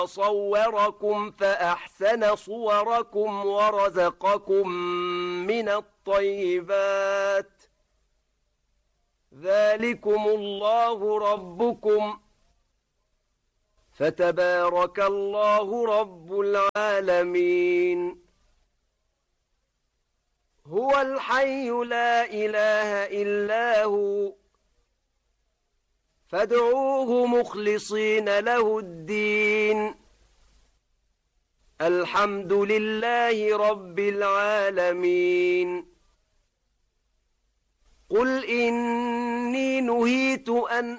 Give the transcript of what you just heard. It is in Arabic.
صوركم فأحسن صوركم ورزقكم من الطيبات ذلكم الله ربكم فتبارك الله رب العالمين هو الحي لا إله إلا هو فادعوه مخلصين له الدين الحمد لله رب العالمين قل إني نهيت أن